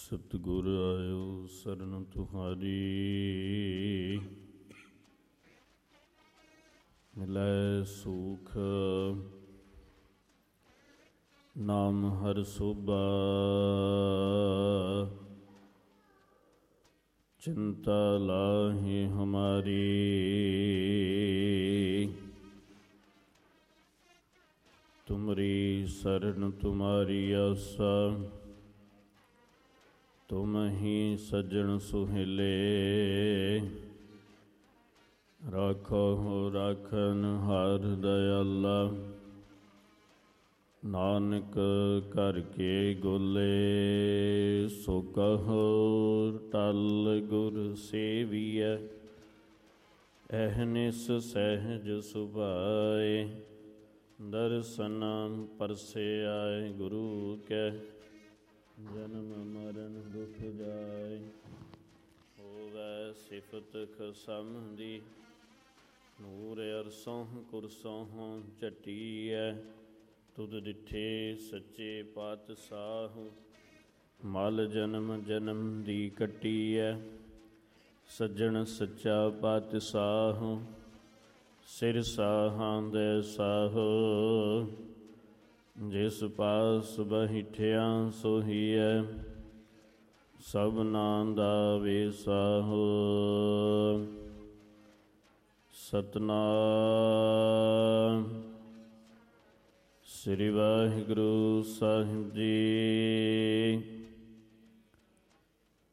ਸਤਿਗੁਰ ਆਇਓ ਸਰਨ ਤੁਹਾਰੀ, ਮਿਲੈ ਸੂਖ ਨਾਮ ਹਰਿ ਸੋਭਾ। ਚਿੰਤਾ ਲਾਹੀ ਹਮਾਰੀ, ਤੁਮਰੀ ਸਰਨ ਤੁਮਾਰੀ ਆਸਾ। ਤੁਮ ਹੀ ਸੱਜਣ ਸੁਹੇਲੇ, ਰਾਖੋ ਰਾਖਨ ਹਰਿ ਦਇਆਲਾ। ਨਾਨਕ ਘਰ ਕੇ ਗੋਲੇ, ਸੋ ਕਹੋ ਟਲ ਗੁਰ ਸੇਵੀਐ। ਅਹਨਿਸ ਸਹਿਜ ਸੁਭਾਏ, ਦਰਸ਼ਨ ਪਰਸੇ ਆਏ ਗੁਰੂ ਕੈ। ਜਨਮ ਮਰਨ ਦੁਖ ਜਾਏ, ਹੋਵੈ ਸਿਫਤ ਖਸਮ ਦੀ। ਨੂਰ ਅਰਸੋਂ ਕੁਰਸੋਂ ਝਟੀਐ, ਤੁਧ ਡਿਠੇ ਸੱਚੇ ਪਾਤਸ਼ਾਹ। ਮਲ ਜਨਮ ਜਨਮ ਦੀ ਕੱਟੀਐ, ਸੱਜਣ ਸੱਚਾ ਪਾਤਸ਼ਾਹ। ਸਿਰ ਸਾਹਾਂ ਦੇ ਸਾਹ, ਜਿਸ ਪਾਸ ਬੈਠਿਆ ਸੋਹੀਐ। ਸਭਨਾਂ ਦਾ ਵੇਸਾਹ, ਸਤਿਨਾਮ ਸ੍ਰੀ ਵਾਹਿਗੁਰੂ ਸਾਹਿਬ ਜੀ।